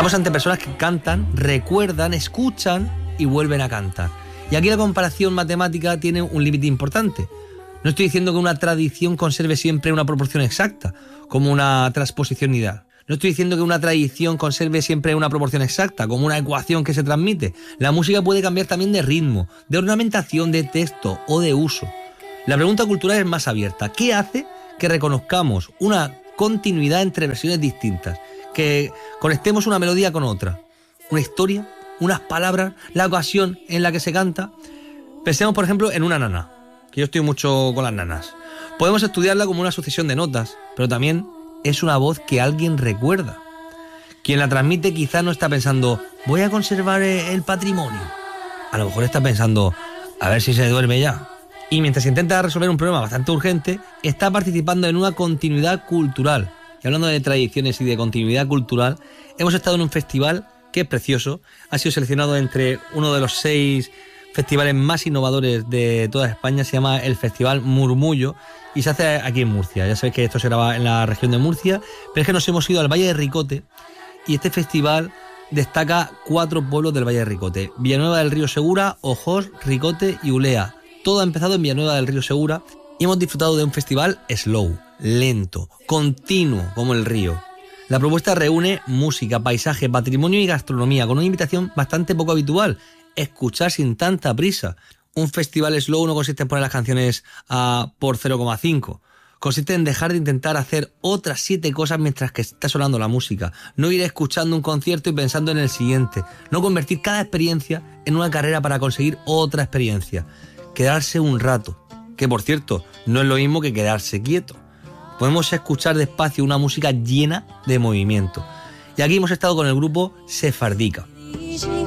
Estamos ante personas que cantan, recuerdan, escuchan y vuelven a cantar. Y aquí la comparación matemática tiene un límite importante. No estoy diciendo que una tradición conserve siempre una proporción exacta, como una transposición ideal. No estoy diciendo que una tradición conserve siempre una proporción exacta, como una ecuación que se transmite. La música puede cambiar también de ritmo, de ornamentación, de texto o de uso. La pregunta cultural es más abierta. ¿Qué hace que reconozcamos una continuidad entre versiones distintas? Que conectemos una melodía con otra. Una historia, unas palabras, la ocasión en la que se canta. Pensemos, por ejemplo, en una nana, que yo estoy mucho con las nanas. Podemos estudiarla como una sucesión de notas, pero también es una voz que alguien recuerda. Quien la transmite quizá no está pensando, voy a conservar el patrimonio. A lo mejor está pensando, a ver si se duerme ya. Y mientras intenta resolver un problema bastante urgente, está participando en una continuidad cultural. Y hablando de tradiciones y de continuidad cultural, hemos estado en un festival que es precioso. Ha sido seleccionado entre uno de los 6 festivales más innovadores de toda España. Se llama el Festival Murmullo y se hace aquí en Murcia. Ya sabéis que esto se graba en la región de Murcia, pero es que nos hemos ido al Valle de Ricote y este festival destaca 4 pueblos del Valle de Ricote: Villanueva del Río Segura, Ojós, Ricote y Ulea. Todo ha empezado en Villanueva del Río Segura y hemos disfrutado de un festival slow, lento, continuo como el río. La propuesta reúne música, paisaje, patrimonio y gastronomía, con una invitación bastante poco habitual: escuchar sin tanta prisa. Un festival slow no consiste en poner las canciones a por 0,5. Consiste en dejar de intentar hacer otras 7 cosas mientras que está sonando la música. No ir escuchando un concierto y pensando en el siguiente. No convertir cada experiencia en una carrera para conseguir otra experiencia. Quedarse un rato, que por cierto no es lo mismo que quedarse quieto. Podemos escuchar despacio una música llena de movimiento. Y aquí hemos estado con el grupo Sefardika.